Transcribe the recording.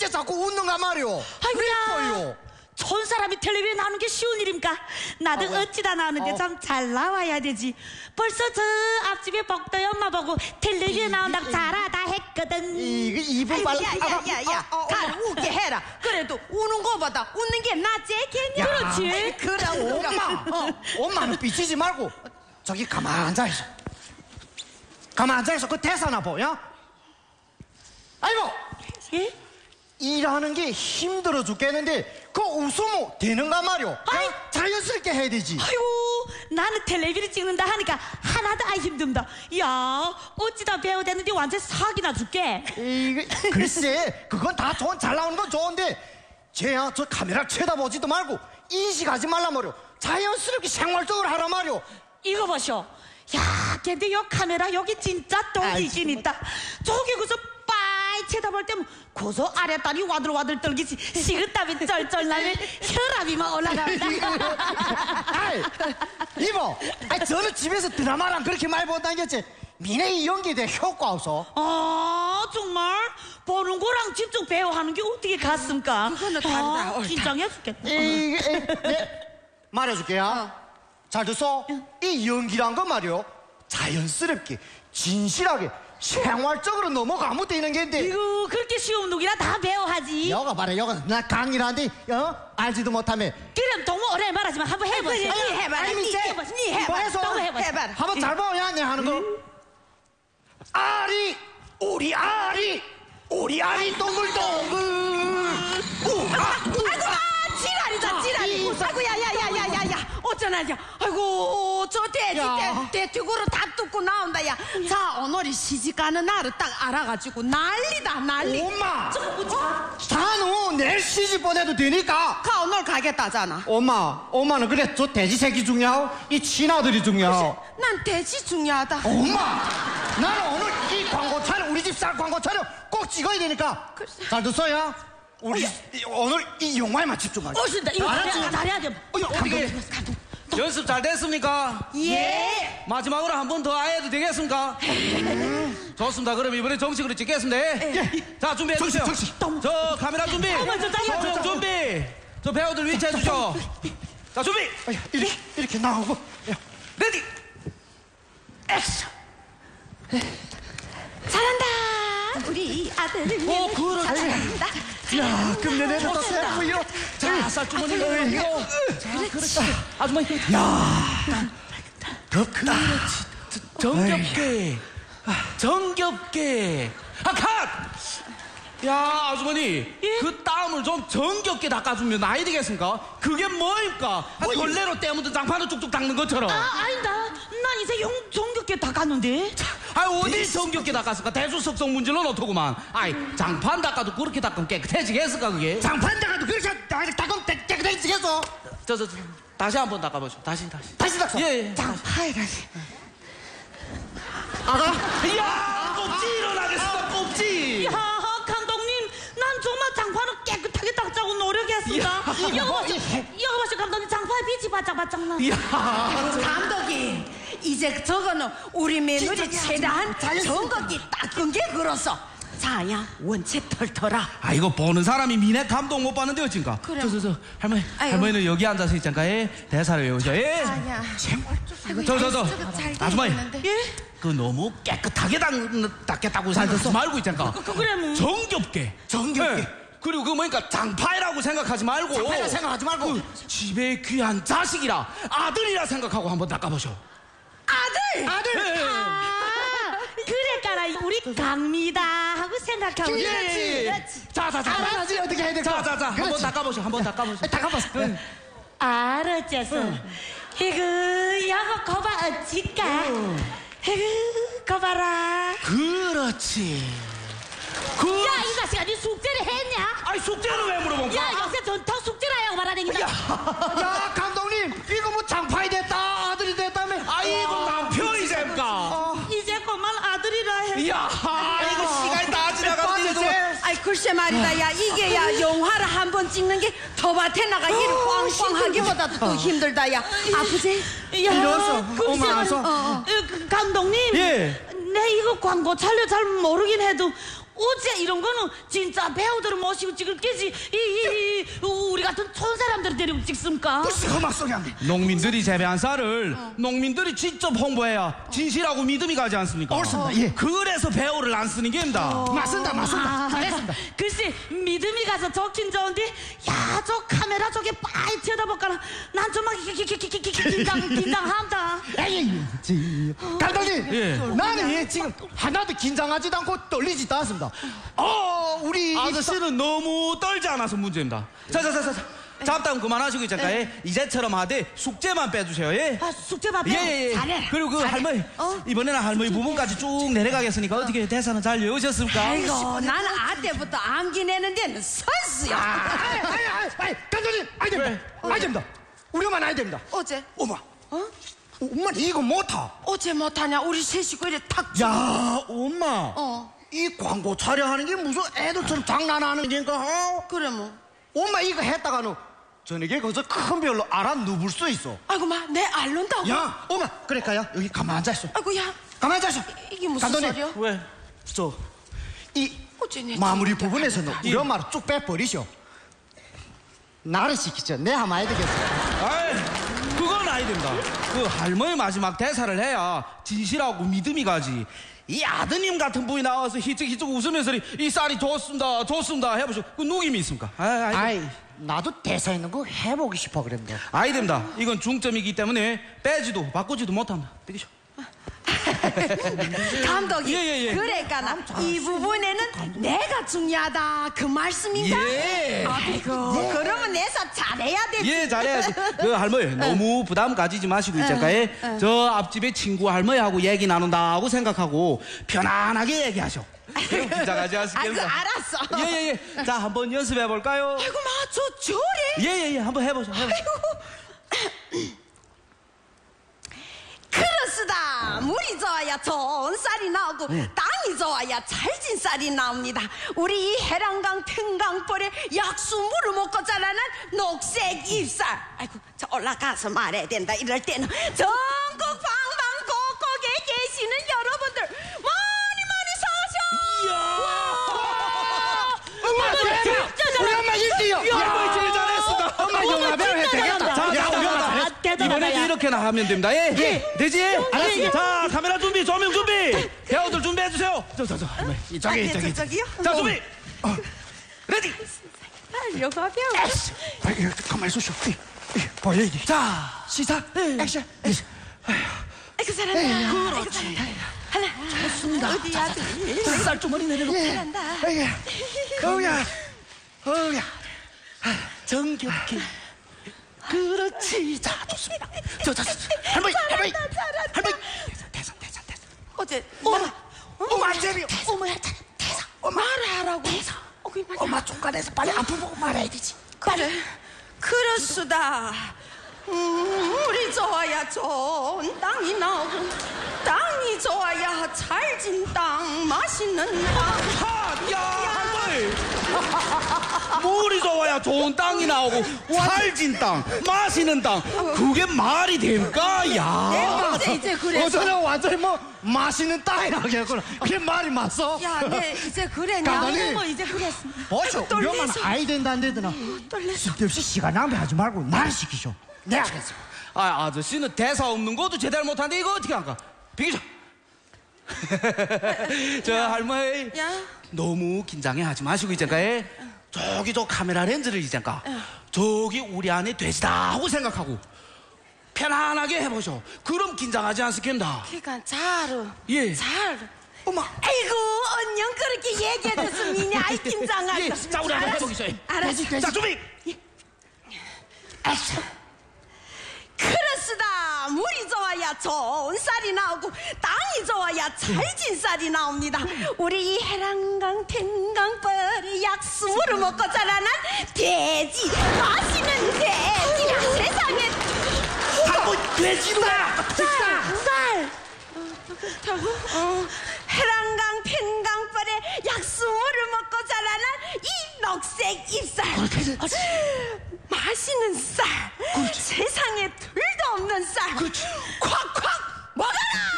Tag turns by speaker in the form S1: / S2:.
S1: 어째 자꾸 웃는가 말이오?
S2: 아이고야. 촌 사람이 텔레비에 나오는 게 쉬운 일입니까? 나도 어찌다 나오는데 좀 잘 나와야 되지. 벌써 저 앞집에 복도의 엄마 보고 텔레비에 나온다고 잘하다 했거든.
S1: 이거 이분 빨라.
S3: 야야야야, 가 웃게 해라. 그래도 우는 거보다 웃는 게 낫지, 걔냐?
S2: 그렇지.
S3: 그럼
S1: 엄마, 엄마는 삐치지 말고 저기 가만 앉아 있어. 가만 앉아 있어. 그 대사나 보여? 아이고,
S2: 예?
S1: 일하는 게 힘들어 죽겠는데 그 웃으면 되는가 말이오?
S2: 아이.
S1: 자연스럽게 해야 되지.
S2: 아이고 나는 텔레비를 찍는다 하니까 하나도 안 힘든다. 야 어찌다 배우되는데 완전 사기나 줄게.
S1: 이거 글쎄, 그건 다 잘 나오는 건 좋은데 쟤야 저 카메라 쳐다보지도 말고 인식하지 말라 말이오. 자연스럽게 생활적으로 하라 말이오.
S2: 이거 보쇼. 야 근데 요 카메라 여기 진짜 돈이 있긴 있다. 저기 그저 빠이 쳐다볼 때면 고소 아랫다리 와들와들 떨기지 식은땀이 쩔쩔 나면 혈압이 막 올라간다.
S1: 아이, 이모, 아이, 저는 집에서 드라마랑 그렇게 많이 본다겠지. 미네이 연기대 효과 없어.
S2: 아 정말 보는 거랑 직접 배워하는 게 어떻게 같습니까?
S3: 그거는 다르다. 옳다.
S2: 긴장해 죽겠다.
S1: 말해줄게요. 잘 듣소. 이 연기란 건 말이요, 자연스럽게 진실하게 생활적으로 넘어가면 되는 게인데.
S2: 이거 그렇게 쉬운 놈이라 다 배워하지.
S1: 여가 말해, 여가 나 강의라는데 알지도 못하면.
S2: 그럼 너무 오래 말하지만 한번 해보자.
S3: 니 해봐라.
S1: 아니,
S3: 니
S1: 쟤.
S3: 해봐. 니 해봐.
S2: 또 해보자.
S3: 해봐라.
S1: 한번 잘 보냐, 내 하는 거. 아리, 우리 아리, 우리 아리 동글동글.
S3: 아이고, 지랄이다, 지랄이. 아이고, 야야야야야야. 어쩌나냐. 아이고, 저 돼지 대퇴구로 다 뜯고 나온다, 야. 자, 오늘이 시집가는 날을 딱 알아가지고 난리다, 난리.
S1: 엄마, 자는 내일 시집 보내도 되니까.
S3: 가 오늘 가겠다잖아.
S1: 엄마는 그래 저 돼지 새끼 중요하고 이 친아들이 중요하고.
S3: 난 돼지 중요하다.
S1: 엄마, 나는 오늘 이 광고 촬영, 우리 집 쌀 광고 촬영 꼭 찍어야 되니까. 잘 듣어요. 우리 오늘 이 영화에만 집중하자.
S2: 오신다. 이거 잘해야 돼.
S4: 어떻게 연습 잘 됐습니까?
S3: 예.
S4: 마지막으로 한 번 더 해도 되겠습니까? 좋습니다. 그럼 이번에 정식으로 찍겠습니다. 자, 준비해 주세요. 저 카메라 준비. 소형 준비. 저 배우들 위치해 주죠. 자, 준비.
S1: 이렇게 나오고.
S4: 레디. 액션.
S3: 잘한다. 우리 아들.
S4: 그렇지.
S3: 잘한다.
S1: 야, 금년 애들 또 새로 이거.
S4: 자, 쌀주머니 이거. 자, 그렇지. 아줌마.
S1: 덥다.
S4: 정겹게. 정겹게. 컷! 야, 아주머니, 그 땀을 좀 정겹게 닦아주면 나이 되겠습니까? 그게 뭐입니까? 걸레로 때묻은 장판을 쭉쭉 닦는 것처럼.
S2: 아니다. 난 이제 정겹게 닦았는데.
S4: 어디 정겹게 닦았을까? 대수석성 문제는 어떠구만. 장판 닦아도 그렇게 닦으면 깨끗해지겠을까, 그게?
S1: 장판 닦아도 그렇게 닦으면 깨끗해지겠어.
S4: 저, 다시 한번 닦아보죠. 다시.
S1: 다시 닦어.
S4: 예.
S1: 장판에 다시.
S4: 이야, 꼭지 일어나겠습니다, 꼭지.
S2: 야 감독님, 난 정말 장판을 깨끗하게 닦자고 노력했습니다. 여거 봐시 감독님, 장판에 빛이 바짝바짝 나.
S4: 이야.
S3: 감독이 이제 저거는 우리 며느리 최대한 정겹게 닦은 게 그렇소. 자야 원체 털털아.
S4: 이거 보는 사람이 미네 감동 못 받는데 어쩐가?
S3: 그래.
S4: 저 할머니.
S3: 아이고.
S4: 할머니는 여기 앉아서 있잖까. 대사를 외우죠. 예.
S3: 자야.
S4: 저. 아줌마이.
S2: 예?
S4: 그 너무 깨끗하게 닦겠다고 생각하지 말고 있잖까.
S2: 그래 뭐.
S4: 정겹게.
S1: 정겹게.
S4: 그리고 그 뭐니까 장파이라고 생각하지 말고.
S1: 장판이라 생각하지 말고.
S4: 집에 귀한 자식이라 아들이라 생각하고 한번 닦아보셔.
S3: 아들.
S4: 예.
S2: 그래까라 우리 강미다 하고 생각하고.
S1: 그렇지.
S4: 자.
S1: 알아야지 어떻게 해야 돼.
S4: 자. 한번 닦아보셔.
S1: 닦아봤어.
S2: 알았겠어. 이거 여거 거봐 어찌까. 이거 거봐라.
S4: 그렇지.
S2: 야 이 자식아, 네 숙제를 했냐?
S4: 숙제는 왜 물어본 거야?
S2: 야 요새 전통 숙제라고 말하는 게.
S1: 야, 감독님, 이거 뭐 장판이 됐다, 아들이 됐다며.
S4: 이거 남편이 됩니까?
S2: 이제 그만 아들이라 해.
S4: 이야, 이거 시간이 다 지나가는데
S3: 아이 글쎄 말이다. 야 이게 야 영화를 한 번 찍는 게 더밭에 나가 일을 꽝꽝 하기보다 더 힘들다. 야 아프지?
S1: 일어서,
S2: 글쎄
S1: 어머, 와서.
S2: 감독님.
S4: 예.
S2: 내 이거 광고 촬영 잘 모르긴 해도 어째 이런 거는 진짜 배우들을 모시고 찍을 게지 우리 같은 촌 사람들을 데리고 찍습니까?
S1: 무슨 험악 소리 하네.
S4: 농민들이 재배한 쌀을 농민들이 직접 홍보해야 진실하고 믿음이 가지 않습니까?
S1: 옳습니다. 예.
S4: 그래서 배우를 안 쓰는 게입니다.
S1: 맞습니다. 잘했습니다.
S2: 글쎄 믿음이 가서 좋긴 좋은데 야 저 카메라 저게 빠이 쳐다볼까나 난 좀 막 긴장한다.
S1: 감독님,
S4: 예.
S1: 나는 지금 하나도 긴장하지도 않고 떨리지도 않습니다. 우리
S4: 아저씨는 너무 떨지 않아서 문제입니다. 자, 잡담 그만하시고 있잖아요. 이제처럼 하되 숙제만 빼주세요. 예?
S2: 아 숙제만 빼.
S4: 예.
S3: 잘해.
S4: 그리고 그 할머니 이번에는 할머니 부분까지 쭉 내려가겠으니까 어떻게 대사는 잘 외우셨습니까?
S3: 아이고 나는 아 때부터 암기 내는 데는 선수야.
S1: 감독님, 아이 됩니다. 아이 됩니다. 우리 엄마는 아이 됩니다.
S3: 어제
S1: 엄마, 엄마는 이거 못하.
S3: 어제 못하냐 우리 셋이 그 이래 탁
S1: 야, 엄마.
S3: 어.
S1: 이 광고 촬영하는 게 무슨 애들처럼 장난하는 게인가?
S3: 그래 뭐
S1: 엄마 이거 했다가는 저녁에 거기서 큰 별로 알아 누울 수 있어.
S3: 아이고 마 내 알른다고.
S1: 야, 엄마, 그럴까요? 여기 가만 앉아있어.
S3: 아이고 야
S1: 가만 앉아있어.
S3: 이게 무슨
S1: 감독님,
S3: 소리야?
S4: 왜?
S1: 이
S3: 어째 내
S1: 마무리
S3: 진짜
S1: 부분에서는 우리 엄마를 쭉 빼버리셔. 나를 시키죠. 내 하면 해야 되겠어.
S4: 아이, 그건 아닙니다. 그 할머니 마지막 대사를 해야 진실하고 믿음이 가지. 이 아드님 같은 분이 나와서 희쩍희쩍 웃으면서 이 쌀이 좋습니다 해보시오. 그 누김이 있습니까?
S1: 아이, 나도 대사 있는 거 해보고 싶어 그랬는데.
S4: 아이됩니다. 이건 중점이기 때문에 빼지도 바꾸지도 못합니다. 빼기죠.
S3: 감독이
S4: 예.
S3: 그러니까 이 부분에는 내가 중요하다 그 말씀인가?
S4: 예.
S3: 아이고 그러면 내사 잘해야 되지.
S4: 예, 잘해야지. 그 할머니 너무 부담 가지지 마시고 있잖아요. 저 앞집에 친구 할머니하고 얘기 나눈다고 생각하고 편안하게 얘기하셔. 긴장하지
S3: 아이고
S4: 않습니까?
S3: 알았어.
S4: 예. 자, 한번 연습해 볼까요?
S3: 아이고 마 저 저래.
S4: 예. 한번 해보죠.
S3: 그렇습니다. 물이 좋아야 좋은 쌀이 나오고 땅이 좋아야 잘진 쌀이 나옵니다. 우리 이 해랑강 평강벌에 약수물을 먹고 자라는 녹색 잎쌀. 아이고 저 올라가서 말해야 된다. 이럴 때는 전국 방방곡곡에 계시는 여러분들 많이
S1: 엄마, 우리 엄마 1등이요.
S4: 할머니 제일 잘했습니다.
S1: 엄마 영화배우 해야 되겠다.
S4: 자, 이번에도 이렇게나 하면 됩니다. 예? 되지? 알았습니다. 자, 카메라 준비, 조명 준비. 배우들 준비해 주세요. 저, 할머니.
S3: 이쪽에 저기요.
S4: 자, 준비. 레디.
S3: 영화 배우.
S1: 가만히 있으셔. 보여야 돼.
S4: 자, 시작.
S1: 액션.
S3: 아이고 잘한다. 그렇지. 하나. 좋습니다. 어디야?
S4: 쌀주머니 내려놓고.
S3: 잘한다.
S1: 어우야.
S4: 정겹게. 그렇지. 자, 좋습니다.
S1: 할머니.
S3: 대사. 어제
S1: 엄마 재미요.
S3: 어머 말하라고.
S1: 엄마 중간에서 빨리 앞을 보고 말해야 되지.
S3: 그래. 그렇수다. 물이 좋아야 좋은 땅이 나오고 땅이 좋아야 잘진 땅 맛있는 땅.
S4: 야, 할머니. 물이 좋아야 좋은 땅이 나오고 살진 땅, 마시는 땅. 그게 말이 됩니까? 야.
S3: 이제 그래.
S1: 어쩌냐 완전히 뭐 맛있는 땅이라고 했구나. 그게 말이 맞어?
S3: 야, 네 이제 그래냐?
S1: 감독님.
S3: 뭐 이제 그랬어.
S1: 보쇼, 우리 엄마는
S3: 떨려서.
S1: 아이 된다 안 되더나.
S3: 떨려서.
S1: 쓸데없이 시간 낭비하지 말고 날 시키셔. 내가 그랬어.
S4: 아저씨는 대사 없는 것도 제대로 못하는데 이거 어떻게 할까? 비키죠. 저 할머니.
S3: 야.
S4: 너무 긴장해 하지 마시고 있잖아요. 저기 저 카메라 렌즈를 있잖아. 저기 우리 안에 돼지다 하고 생각하고 편안하게 해보셔. 그럼 긴장하지 않습니다.
S3: 그러니까 잘.
S4: 예.
S3: 잘.
S1: 엄마.
S3: 아이고 언영 그렇게 얘기해줬으니 아이 긴장하다.
S4: 예, 자, 우리 한번 해보겠어요.
S3: 알았어.
S4: 자, 준비.
S3: 그렇습니다. 물이 좋아야 좋은 쌀이 나오고 땅이 좋아야 잘진 쌀이 나옵니다. 우리 이 해랑강 평강벌의 약수물을 먹고 자라는 돼지 맛있는 돼지가 세상에
S4: 할머니 돼지다.
S3: 쌀 해랑강 평강벌의 약수물을 먹고 자라는 이 녹색 잎쌀 맛있는 쌀 세상에 둘도 없는 쌀 콱콱 먹어라.